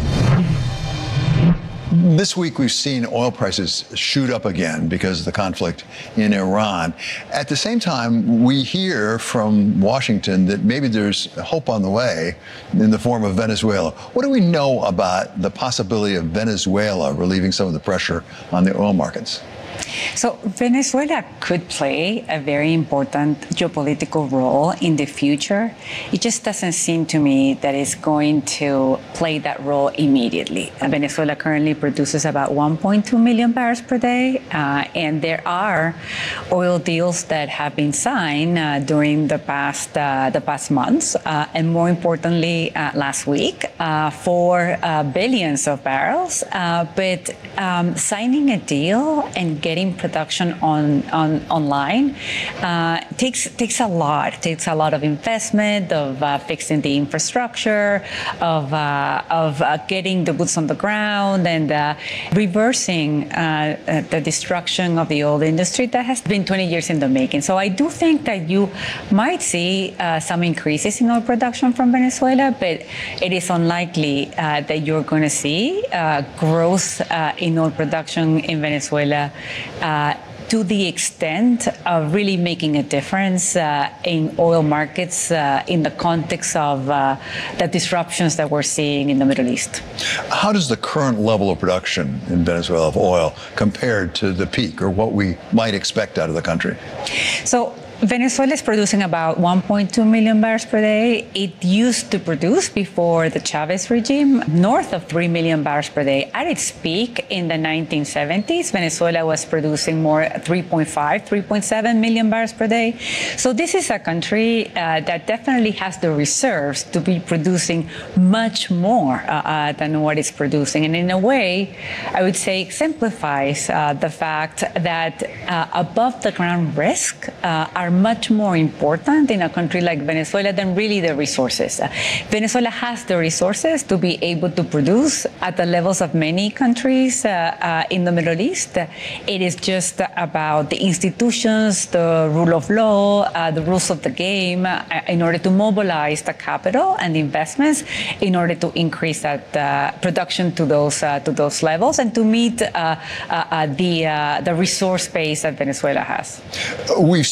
This week, we've seen oil prices shoot up again because of the conflict in Iran. At the same time, we hear from Washington that maybe there's hope on the way in the form of Venezuela. What do we know about the possibility of Venezuela relieving some of the pressure on the oil markets? So Venezuela could play a very important geopolitical role in the future. It just doesn't seem to me that it's going to play that role immediately. Venezuela currently produces about one point two million barrels per day, uh, and there are oil deals that have been signed uh, during the past uh, the past months, uh, and more importantly, uh, last week uh, for uh, billions of barrels. Uh, but um, signing a deal and getting production on, on online uh, takes takes a lot. It takes a lot of investment, of uh, fixing the infrastructure, of uh, of uh, getting the boots on the ground, and uh, reversing uh, uh, the destruction of the oil industry that has been twenty years in the making. So I do think that you might see uh, some increases in oil production from Venezuela, but it is unlikely uh, that you're going to see uh, growth uh, in oil production in Venezuela Uh, to the extent of really making a difference uh, in oil markets uh, in the context of uh, the disruptions that we're seeing in the Middle East. How does the current level of production in Venezuela of oil compare to the peak, or what we might expect out of the country? So Venezuela is producing about one point two million barrels per day. It used to produce, before the Chavez regime, north of three million barrels per day. At its peak in the nineteen seventies, Venezuela was producing more three point five, three point seven million barrels per day. So this is a country uh, that definitely has the reserves to be producing much more uh, uh, than what it's producing. And in a way, I would say exemplifies uh, the fact that uh, above the ground risk uh, are much more important in a country like Venezuela than really the resources. Uh, Venezuela has the resources to be able to produce at the levels of many countries uh, uh, in the Middle East. Uh, it is just about the institutions, the rule of law, uh, the rules of the game, uh, in order to mobilize the capital and the investments in order to increase that uh, production to those uh, to those levels and to meet uh, uh, uh, the uh, the resource base that Venezuela has. We've seen reports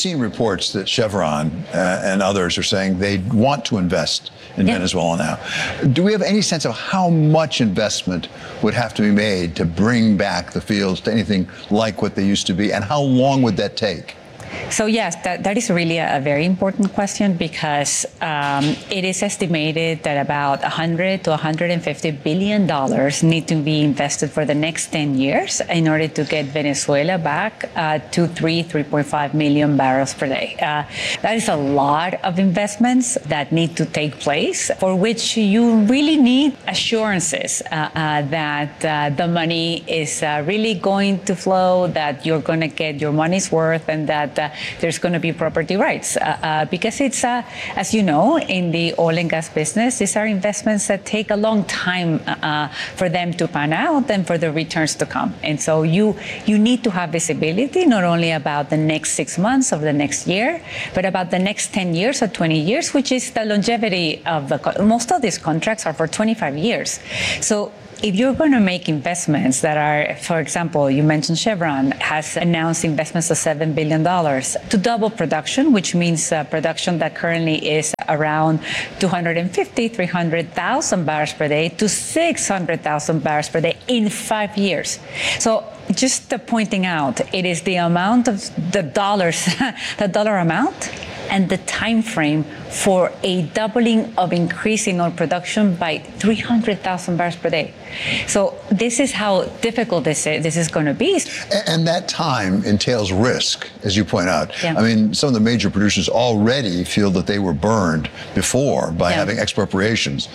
reports that Chevron uh, and others are saying they want to invest in yeah. Venezuela now. Do we have any sense of how much investment would have to be made to bring back the fields to anything like what they used to be, and how long would that take? So yes, that, that is really a, a very important question, because um, it is estimated that about one hundred to one hundred fifty billion dollars need to be invested for the next ten years in order to get Venezuela back uh, to three, three point five million barrels per day. Uh, that is a lot of investments that need to take place, for which you really need assurances uh, uh, that uh, the money is uh, really going to flow, that you're going to get your money's worth, and that uh, there's going to be property rights. Uh, uh, because it's, uh, as you know, in the oil and gas business, these are investments that take a long time uh, for them to pan out and for the returns to come. And so you you need to have visibility, not only about the next six months of the next year, but about the next ten years or twenty years, which is the longevity of the, most of these contracts are for twenty-five years. So if you're going to make investments that are, for example, you mentioned Chevron has announced investments of seven billion dollars to double production, which means uh, production that currently is around two hundred fifty, three hundred thousand barrels per day to six hundred thousand barrels per day in five years. So just uh, pointing out, it is the amount of the dollars, the dollar amount, and the time frame for a doubling of increasing oil production by three hundred thousand barrels per day. So this is how difficult this is, this is going to be. And that time entails risk, as you point out. Yeah. I mean, some of the major producers already feel that they were burned before by yeah. having expropriations.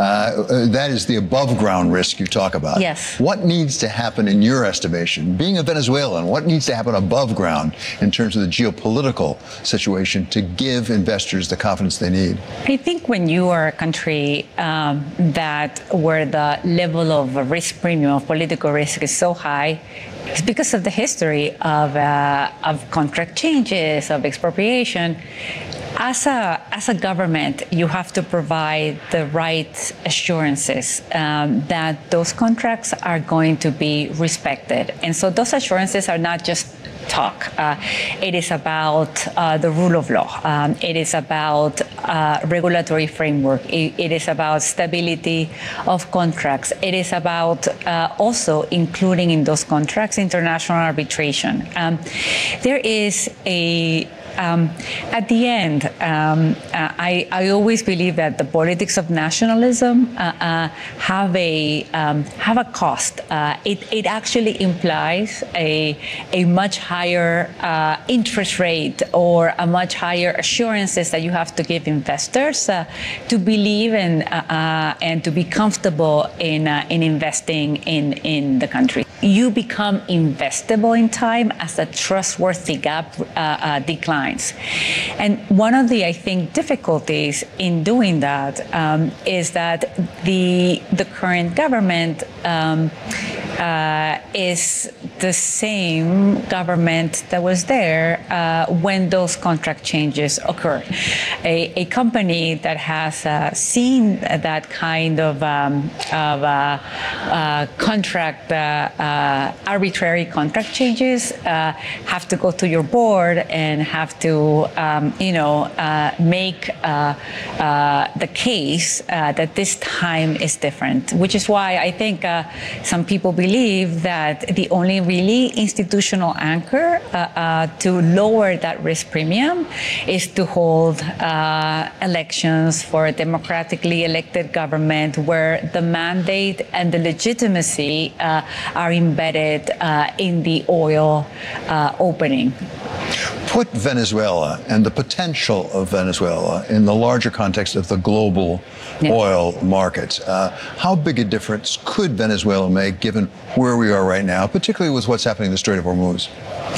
Uh, that is the above ground risk you talk about. Yes. What needs to happen in your estimation, being a Venezuelan, what needs to happen above ground in terms of the geopolitical situation to give investors the confidence they need? I think when you are a country um, that where the level of risk premium of political risk is so high, it's because of the history of uh, of contract changes, of expropriation. As a as a government, you have to provide the right assurances um, that those contracts are going to be respected, and so those assurances are not just talk. Uh, it is about uh, the rule of law. Um, it is about uh, regulatory framework. It, it is about stability of contracts. It is about uh, also including in those contracts international arbitration. Um, there is a Um, at the end, um, uh, I, I always believe that the politics of nationalism uh, uh, have a um, have a cost. Uh, it, it actually implies a a much higher uh, interest rate or a much higher assurances that you have to give investors uh, to believe in uh, uh, and to be comfortable in uh, in investing in in the country. You become investable in time as the trustworthy gap uh, uh, declines. And one of the, I think, difficulties in doing that um, is that the the current government um, uh, is the same government that was there uh, when those contract changes occurred. A, a company that has uh, seen that kind of, um, of uh, uh, contract, uh, uh, arbitrary contract changes, uh, have to go to your board and have to, um, you know, uh, make uh, uh, the case uh, that this time is different, which is why I think uh, some people believe that the only really institutional anchor uh, uh, to lower that risk premium is to hold uh, elections for a democratically elected government where the mandate and the legitimacy uh, are embedded uh, in the oil uh, opening. Put Venezuela and the potential of Venezuela in the larger context of the global yeah. oil markets. Uh, how big a difference could Venezuela make given where we are right now, particularly with what's happening in the Strait of Hormuz?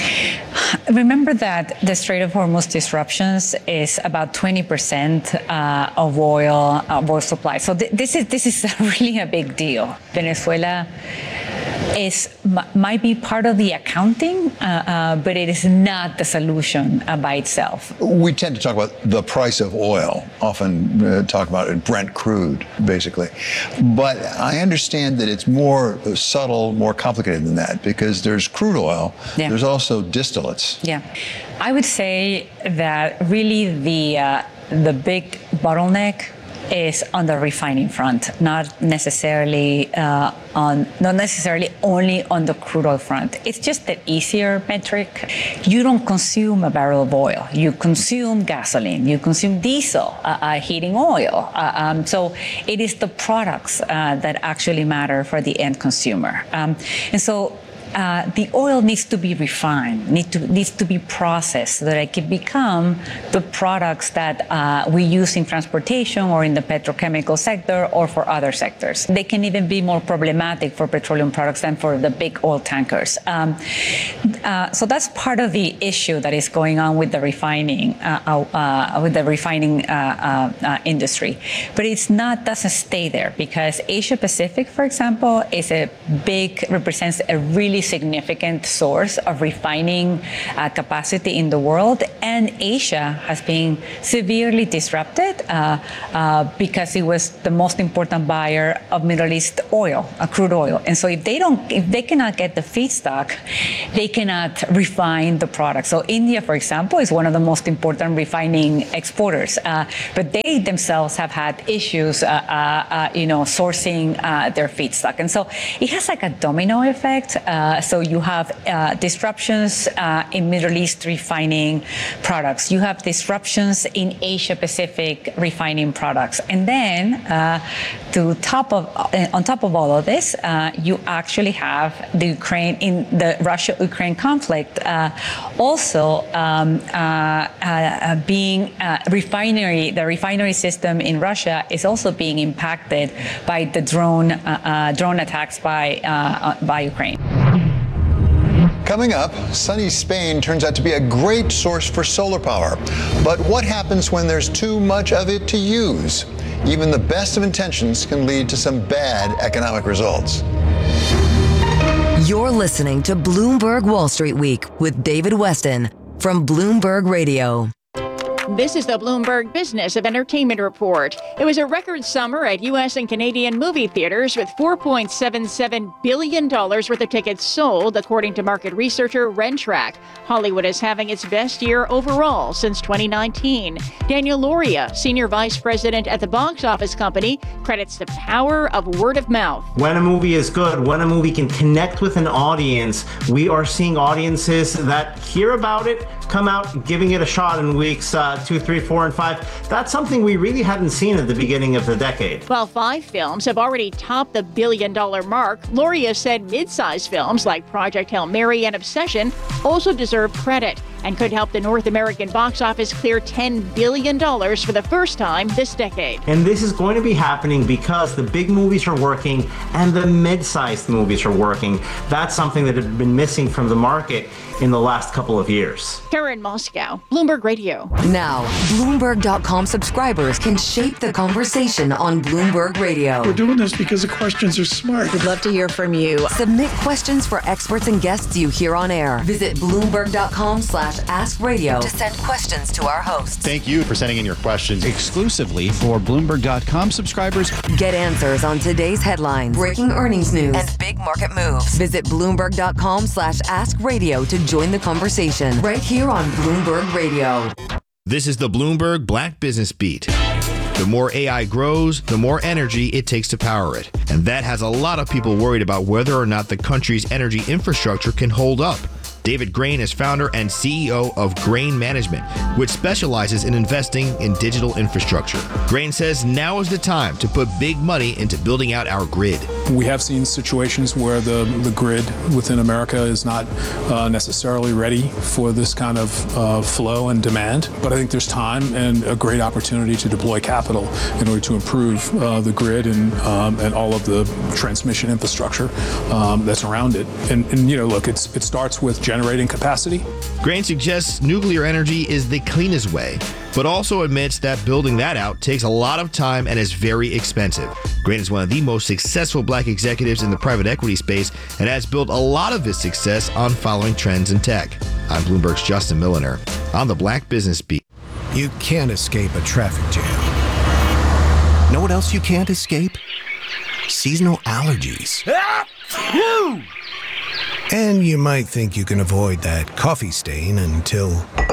Remember that the Strait of Hormuz disruptions is about twenty percent uh, of oil of oil supply. So th- this is this is really a big deal. Venezuela is m- might be part of the accounting, uh, uh, but it is not the solution uh, by itself. We tend to talk about the price of oil, often uh, talk about it, Brent crude, basically. But I understand that it's more subtle, more complicated than that, because there's crude oil, Yeah. there's also distillates. Yeah, I would say that really the uh, the big bottleneck is on the refining front, not necessarily uh, on, not necessarily only on the crude oil front. It's just the easier metric. You don't consume a barrel of oil. You consume gasoline. You consume diesel, uh, uh, heating oil. Uh, um, so it is the products uh, that actually matter for the end consumer. Um, and so. Uh, the oil needs to be refined, need to, needs to be processed so that it can become the products that uh, we use in transportation or in the petrochemical sector or for other sectors. They can even be more problematic for petroleum products than for the big oil tankers. Um, uh, so that's part of the issue that is going on with the refining, uh, uh, with the refining uh, uh, uh, industry. But it's not doesn't stay there, because Asia Pacific, for example, is a big represents a really significant source of refining uh, capacity in the world, and Asia has been severely disrupted uh, uh, because it was the most important buyer of Middle East oil, uh, crude oil. And so if they don't, if they cannot get the feedstock, they cannot refine the product. So India, for example, is one of the most important refining exporters, uh, but they themselves have had issues, uh, uh, uh, you know, sourcing uh, their feedstock. And so it has like a domino effect. Uh, Uh, so you have uh, disruptions uh, in Middle East refining products. You have disruptions in Asia Pacific refining products. And then uh, to top of, uh, on top of all of this, uh, you actually have the Ukraine, in the Russia-Ukraine conflict, uh, also um, uh, uh, being uh, refinery, the refinery system in Russia is also being impacted by the drone, uh, uh, drone attacks by, uh, by Ukraine. Coming up, sunny Spain turns out to be a great source for solar power. But what happens when there's too much of it to use? Even the best of intentions can lead to some bad economic results. You're listening to Bloomberg Wall Street Week with David Westin from Bloomberg Radio. This is the Bloomberg Business of Entertainment Report. It was a record summer at U S and Canadian movie theaters with four point seven seven billion dollars worth of tickets sold, according to market researcher Rentrack. Hollywood is having its best year overall since twenty nineteen. Daniel Loria, Senior Vice President at the box office company, credits the power of word of mouth. When a movie is good, when a movie can connect with an audience, we are seeing audiences that hear about it, come out giving it a shot in weeks uh, two, three, four, and five. That's something we really hadn't seen at the beginning of the decade. While five films have already topped the billion dollar mark, Loria said mid-sized films like Project Hail Mary and Obsession also deserve credit and could help the North American box office clear ten billion dollars for the first time this decade. And this is going to be happening because the big movies are working and the mid-sized movies are working. That's something that had been missing from the market in the last couple of years. Karen Moscow, Bloomberg Radio. Now, Bloomberg dot com subscribers can shape the conversation on Bloomberg Radio. We're doing this because the questions are smart. We'd love to hear from you. Submit questions for experts and guests you hear on air. Visit Bloomberg dot com slash ask radio to send questions to our hosts. Thank you for sending in your questions exclusively for Bloomberg dot com subscribers. Get answers on today's headlines, breaking earnings news, and big market moves. Visit Bloomberg dot com slash ask radio to join the conversation right here on Bloomberg Radio. This is the Bloomberg Black Business Beat. The more A I grows, the more energy it takes to power it. And that has a lot of people worried about whether or not the country's energy infrastructure can hold up. David Grain is founder and C E O of Grain Management, which specializes in investing in digital infrastructure. Grain says now is the time to put big money into building out our grid. We have seen situations where the, the grid within America is not uh, necessarily ready for this kind of uh, flow and demand. But I think there's time and a great opportunity to deploy capital in order to improve uh, the grid and um, and all of the transmission infrastructure um, that's around it. And, and you know, look, it's it starts with generating capacity. Grain suggests nuclear energy is the cleanest way, but also admits that building that out takes a lot of time and is very expensive. Grant is one of the most successful black executives in the private equity space and has built a lot of his success on following trends in tech. I'm Bloomberg's Justin Milliner on the Black Business Beat. You can't escape a traffic jam. Know what else you can't escape? Seasonal allergies. And you might think you can avoid that coffee stain until...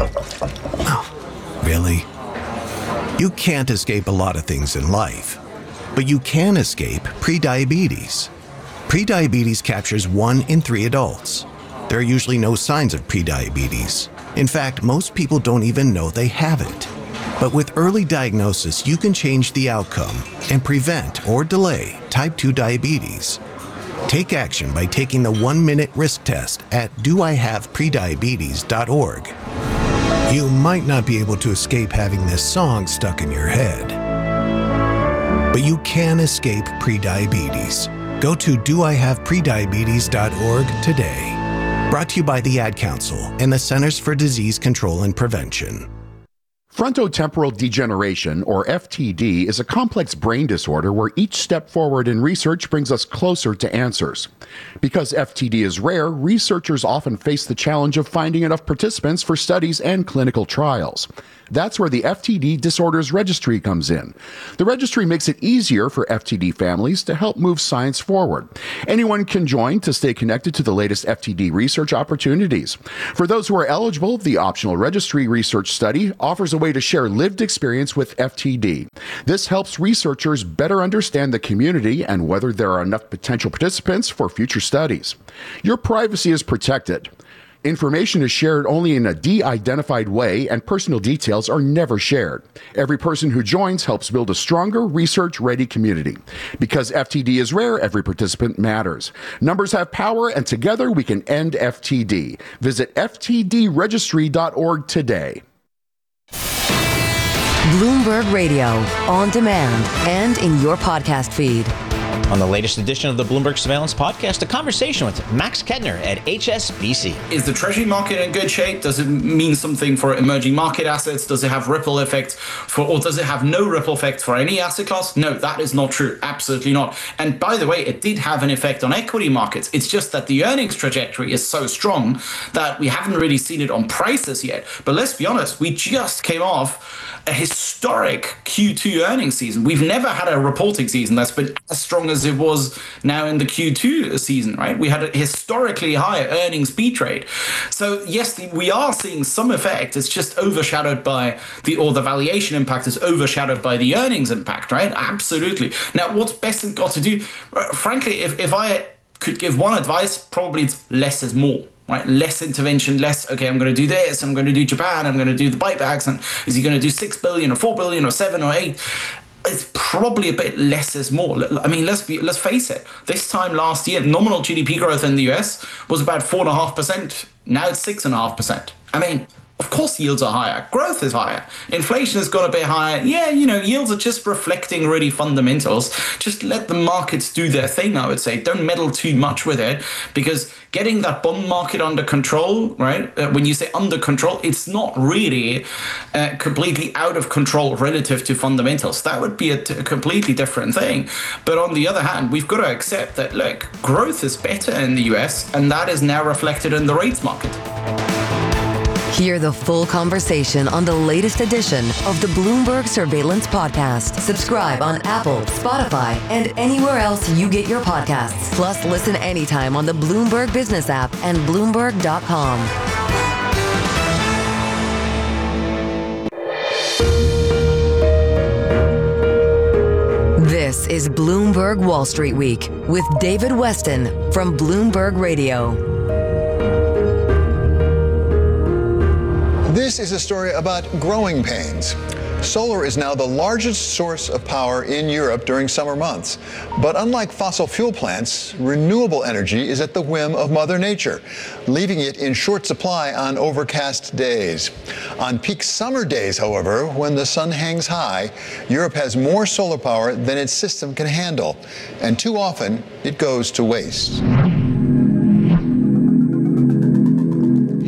Oh, really? You can't escape a lot of things in life, but you can escape prediabetes. Prediabetes captures one in three adults. There are usually no signs of prediabetes. In fact, most people don't even know they have it. But with early diagnosis, you can change the outcome and prevent or delay type two diabetes. Take action by taking the one-minute risk test at do I have prediabetes dot org. You might not be able to escape having this song stuck in your head, but you can escape prediabetes. Go to do I have prediabetes dot org today. Brought to you by the Ad Council and the Centers for Disease Control and Prevention. Frontotemporal degeneration, or F T D, is a complex brain disorder where each step forward in research brings us closer to answers. Because F T D is rare, researchers often face the challenge of finding enough participants for studies and clinical trials. That's where the F T D Disorders Registry comes in. The registry makes it easier for F T D families to help move science forward. Anyone can join to stay connected to the latest F T D research opportunities. For those who are eligible, the optional registry research study offers a way to share lived experience with F T D. This helps researchers better understand the community and whether there are enough potential participants for future studies. Your privacy is protected. Information is shared only in a de-identified way, and personal details are never shared. Every person who joins helps build a stronger, research-ready community. Because F T D is rare, every participant matters. Numbers have power, and together we can end F T D. Visit F T D registry dot org today. Bloomberg Radio, on demand and in your podcast feed. On the latest edition of the Bloomberg Surveillance Podcast, a conversation with Max Kedner at H S B C. Is the treasury market in good shape? Does it mean something for emerging market assets? Does it have ripple effects for, or does it have no ripple effect for any asset class? No, that is not true. Absolutely not. And by the way, it did have an effect on equity markets. It's just that the earnings trajectory is so strong that we haven't really seen it on prices yet. But let's be honest, we just came off a historic Q two earnings season. We've never had a reporting season that's been as strong as it was now in the Q two season, right? We had a historically high earnings beat rate. So yes, we are seeing some effect. It's just overshadowed by the, or the valuation impact is overshadowed by the earnings impact, right? Absolutely. Now, what's best got to do? Frankly, if, if I could give one advice, probably it's less is more. Right, less intervention, less, okay, I'm going to do this, I'm going to do Japan, I'm going to do the buybacks, and is he going to do six billion or four billion or seven or eight? It's probably a bit less is more. I mean, let's be, let's face it. This time last year, nominal G D P growth in the U S was about four and a half percent. Now it's six and a half percent. I mean, of course, yields are higher. Growth is higher. Inflation has got a bit higher. Yeah, you know, yields are just reflecting really fundamentals. Just let the markets do their thing, I would say. Don't meddle too much with it, because getting that bond market under control, right? Uh, when you say under control, it's not really uh, completely out of control relative to fundamentals. That would be a, t- a completely different thing. But on the other hand, we've got to accept that, look, growth is better in the U S, and that is now reflected in the rates market. Hear the full conversation on the latest edition of the Bloomberg Surveillance Podcast. Subscribe on Apple, Spotify, and anywhere else you get your podcasts. Plus, listen anytime on the Bloomberg Business app and Bloomberg dot com. This is Bloomberg Wall Street Week with David Weston from Bloomberg Radio. This is a story about growing pains. Solar is now the largest source of power in Europe during summer months. But unlike fossil fuel plants, renewable energy is at the whim of Mother Nature, leaving it in short supply on overcast days. On peak summer days, however, when the sun hangs high, Europe has more solar power than its system can handle. And too often, it goes to waste.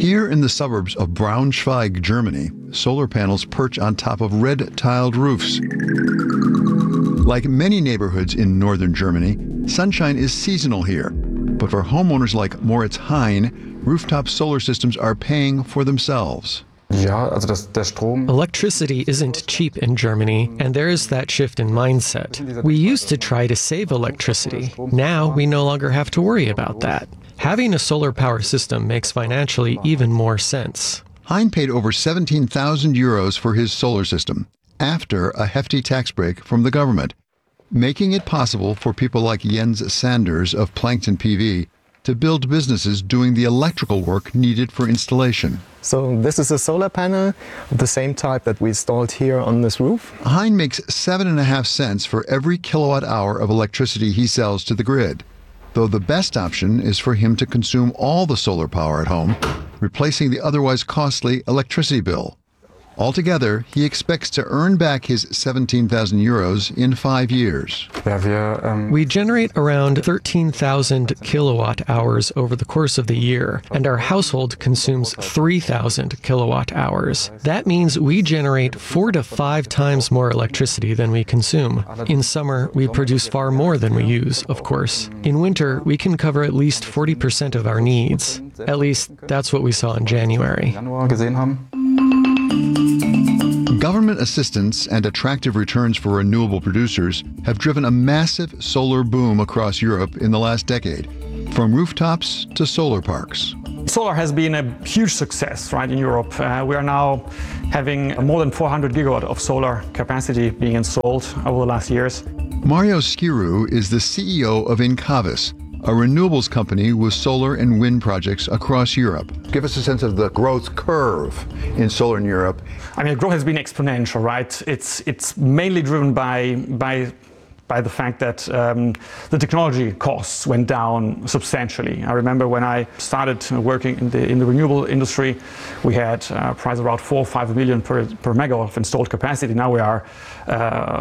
Here in the suburbs of Braunschweig, Germany, solar panels perch on top of red-tiled roofs. Like many neighborhoods in northern Germany, sunshine is seasonal here. But for homeowners like Moritz Hein, rooftop solar systems are paying for themselves. Electricity isn't cheap in Germany, and there is that shift in mindset. We used to try to save electricity. Now we no longer have to worry about that. Having a solar power system makes financially even more sense. Hein paid over seventeen thousand euros for his solar system, after a hefty tax break from the government, making it possible for people like Jens Sanders of Plankton P V to build businesses doing the electrical work needed for installation. So this is a solar panel of the same type that we installed here on this roof. Hein makes seven and a half cents for every kilowatt hour of electricity he sells to the grid, though the best option is for him to consume all the solar power at home, replacing the otherwise costly electricity bill. Altogether, he expects to earn back his seventeen thousand euros in five years. We generate around thirteen thousand kilowatt hours over the course of the year, and our household consumes three thousand kilowatt hours. That means we generate four to five times more electricity than we consume. In summer, we produce far more than we use, of course. In winter, we can cover at least forty percent of our needs. At least, that's what we saw in January. Government assistance and attractive returns for renewable producers have driven a massive solar boom across Europe in the last decade, from rooftops to solar parks. Solar has been a huge success, right, in Europe. Uh, we are now having more than four hundred gigawatt of solar capacity being installed over the last years. Mario Schiru is the C E O of Incavis, a renewables company with solar and wind projects across Europe. Give us a sense of the growth curve in solar in Europe. I mean, growth has been exponential, right? It's it's mainly driven by by by the fact that um, the technology costs went down substantially. I remember when I started working in the in the renewable industry, we had a price of about four or five million per per megawatt of installed capacity. Now we are uh,